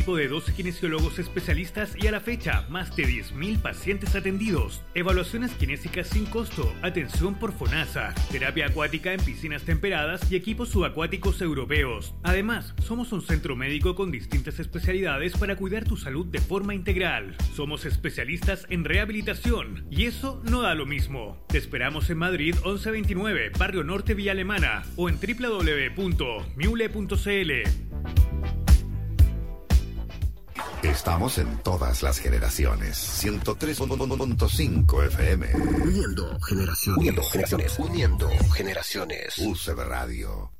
equipo de 12 kinesiólogos especialistas y a la fecha, más de 10.000 pacientes atendidos. Evaluaciones kinésicas sin costo, atención por FONASA, terapia acuática en piscinas temperadas y equipos subacuáticos europeos. Además, somos un centro médico con distintas especialidades para cuidar tu salud de forma integral. Somos especialistas en rehabilitación y eso no da lo mismo. Te esperamos en Madrid 1129, Barrio Norte, Villa Alemana o en www.miule.cl. Estamos en todas las generaciones. 103.5 FM. Uniendo generaciones. Uniendo generaciones. Uniendo generaciones. UCB Radio.